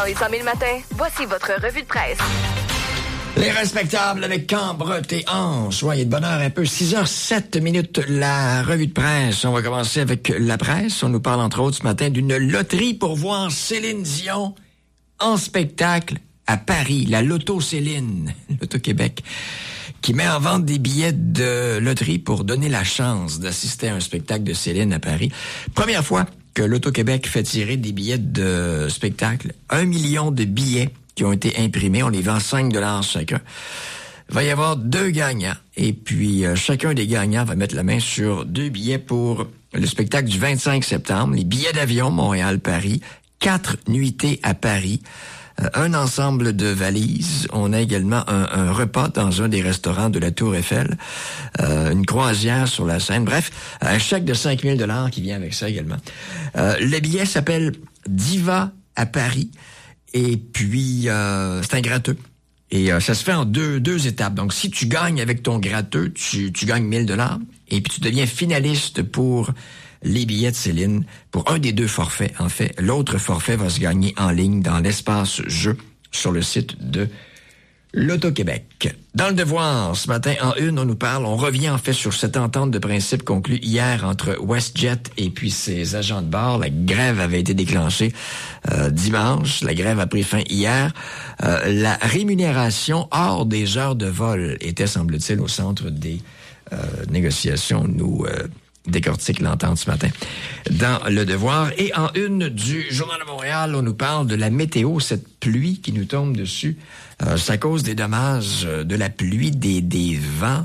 les 100 000 matins, voici votre revue de presse. Les respectables avec Cambrotte et Ange. Soyez de bonne heure un peu. 6h07, la revue de presse. On va commencer avec la presse. On nous parle entre autres ce matin d'une loterie pour voir Céline Dion en spectacle à Paris. La Loto Céline, Loto-Québec, qui met en vente des billets de loterie pour donner la chance d'assister à un spectacle de Céline à Paris. Première fois que l'Auto-Québec fait tirer des billets de spectacle. 1 million de billets qui ont été imprimés. On les vend 5 $ chacun. Il va y avoir 2 gagnants. Et puis, chacun des gagnants va mettre la main sur 2 billets pour le spectacle du 25 septembre. Les billets d'avion Montréal-Paris. 4 nuitées à Paris. Un ensemble de valises. On a également un repas dans un des restaurants de la Tour Eiffel. Une croisière sur la Seine. Bref, un chèque de 5 000 $ qui vient avec ça également. Le billet s'appelle Diva à Paris. Et puis, c'est un gratteux. Et ça se fait en deux étapes. Donc, si tu gagnes avec ton gratteux, tu gagnes 1 000 $. Et puis, tu deviens finaliste pour les billets de Céline. Pour un des 2 forfaits, en fait. L'autre forfait va se gagner en ligne dans l'espace jeu sur le site de l'Auto-Québec. Dans le Devoir, ce matin, en une, on revient en fait sur cette entente de principe conclue hier entre WestJet et puis ses agents de bord. La grève avait été déclenchée dimanche. La grève a pris fin hier. La rémunération hors des heures de vol était, semble-t-il, au centre des négociations. Nous décortique l'entente ce matin dans Le Devoir. Et en une du Journal de Montréal, on nous parle de la météo, cette pluie qui nous tombe dessus. Ça cause des dommages de la pluie, des vents,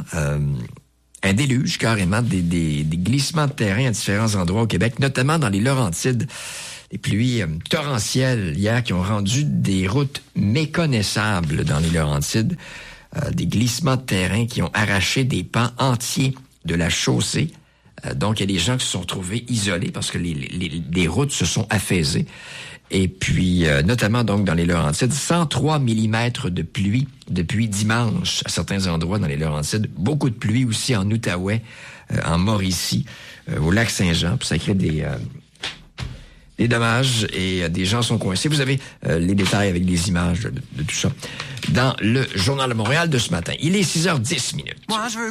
un déluge carrément, des glissements de terrain à différents endroits au Québec, notamment dans les Laurentides. Des pluies torrentielles hier qui ont rendu des routes méconnaissables dans les Laurentides. Des glissements de terrain qui ont arraché des pans entiers de la chaussée. Donc, il y a des gens qui se sont retrouvés isolés parce que les routes se sont affaisées. Et puis, notamment donc dans les Laurentides, 103 mm de pluie depuis dimanche à certains endroits dans les Laurentides. Beaucoup de pluie aussi en Outaouais, en Mauricie, au lac Saint-Jean. Puis ça crée des dommages et des gens sont coincés. Vous avez les détails avec les images de tout ça dans le Journal de Montréal de ce matin. Il est 6h10. Moi, je veux